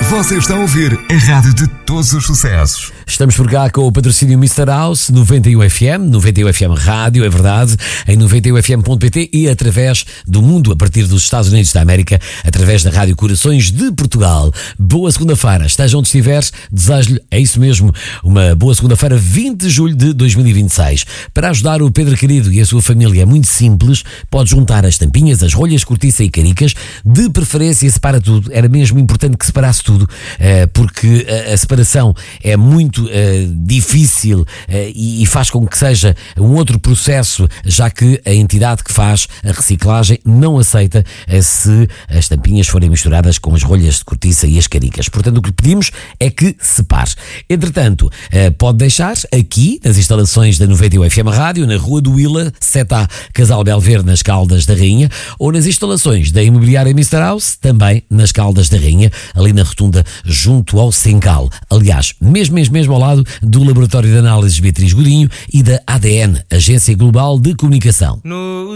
Você está a ouvir a rádio de todos os sucessos. Estamos por cá com o patrocínio Mr. House, 91 FM, 91 FM Rádio, é verdade, em 91fm.pt e através do mundo, a partir dos Estados Unidos da América, através da Rádio Corações de Portugal. Boa segunda-feira, esteja onde estiveres, desejo-lhe, é isso mesmo, uma boa segunda-feira, 20 de julho de 2026. Para ajudar o Pedro querido e a sua família é muito simples, pode juntar as tampinhas, as rolhas, cortiça e caricas, de preferência separa tudo, era mesmo importante que separasse tudo, porque a separação é muito difícil e faz com que seja um outro processo, já que a entidade que faz a reciclagem não aceita se as tampinhas forem misturadas com as rolhas de cortiça e as caricas. Portanto, o que lhe pedimos é que separe. Entretanto, pode deixar aqui nas instalações da 91 FM Rádio, na Rua do Willa, 7A, Casal Belverde, nas Caldas da Rainha, ou nas instalações da Imobiliária Mr. House, também nas Caldas da Rainha, ali na rotunda junto ao Sencal. Aliás, mesmo ao lado do Laboratório de Análises Beatriz Godinho e da ADN, Agência Global de Comunicação.